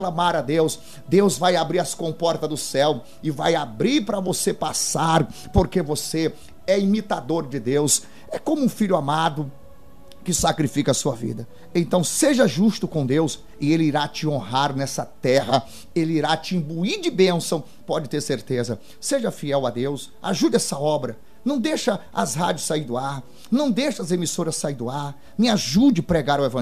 clamar a Deus, Deus vai abrir as comportas do céu e vai abrir para você passar, porque você é imitador de Deus, é como um filho amado que sacrifica a sua vida. Então seja justo com Deus e Ele irá te honrar nessa terra, Ele irá te imbuir de bênção, pode ter certeza. Seja fiel a Deus, ajude essa obra, não deixa as rádios sair do ar, não deixa as emissoras sair do ar, me ajude a pregar o evangelho.